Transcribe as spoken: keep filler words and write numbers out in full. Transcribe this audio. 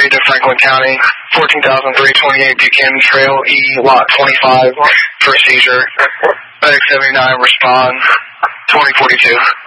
three to Franklin County, fourteen thousand three hundred twenty-eight Buchanan Trail, E, lot twenty-five, for seizure. Medic seventy-nine, respond, twenty forty-two.